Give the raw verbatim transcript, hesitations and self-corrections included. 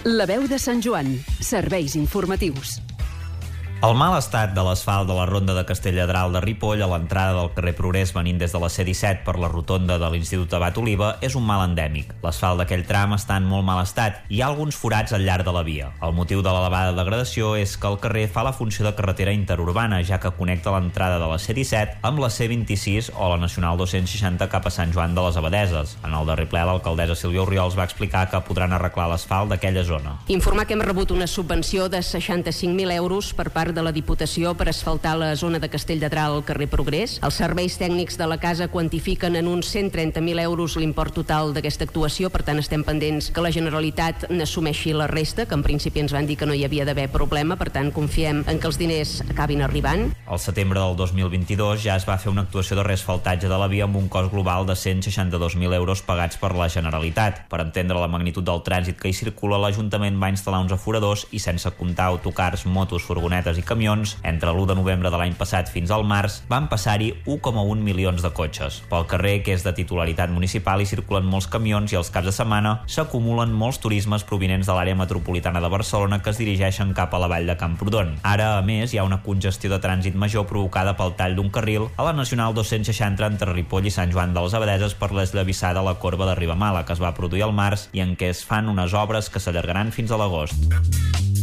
La veu de Sant Joan. Serveis informatius. El mal estat de l'asfalt de la ronda de Castelladral de Ripoll a l'entrada del carrer Progrés venint des de la C disset per la rotonda de l'Institut Abat Oliva és un mal endèmic. L'asfalt d'aquell tram està en molt mal estat i hi ha alguns forats al llarg de la via. El motiu de l'elevada degradació és que el carrer fa la funció de carretera interurbana, ja que connecta l'entrada de la C disset amb la C vint-i-sis o la Nacional dos-cents seixanta cap a Sant Joan de les Abadeses. En el darrer ple, l'alcaldessa Sílvia Orriols va explicar que podran arreglar l'asfalt d'aquella zona. Informar que hem rebut una subvenció de seixanta-cinc mil euros per part de la Diputació per asfaltar la zona de Castelldedral al carrer Progrés. Els serveis tècnics de la casa quantifiquen en uns cent trenta mil euros l'import total d'aquesta actuació, per tant estem pendents que la Generalitat n'assumeixi la resta, que en principi ens van dir que no hi havia d'haver problema, per tant confiem en que els diners acabin arribant. Al setembre del dos mil vint-i-dos ja es va fer una actuació de reasfaltatge de la via amb un cost global de cent seixanta-dos mil euros pagats per la Generalitat. Per entendre la magnitud del trànsit que hi circula, l'Ajuntament va instal·lar uns aforadors i, sense comptar autocars, motos, furgonetes i camions, entre l'u de novembre de l'any passat fins al març, van passar-hi u coma un milions de cotxes. Pel carrer, que és de titularitat municipal, hi circulen molts camions i els caps de setmana s'acumulen molts turismes provinents de l'àrea metropolitana de Barcelona que es dirigeixen cap a la vall de Camprodon. Ara, a més, hi ha una congestió de trànsit major provocada pel tall d'un carril a la Nacional dos-cents seixanta entre Ripoll i Sant Joan de les Abadeses per l'esllavissada a la corba de Ribamala, que es va produir al març i en què es fan unes obres que s'allargaran fins a l'agost.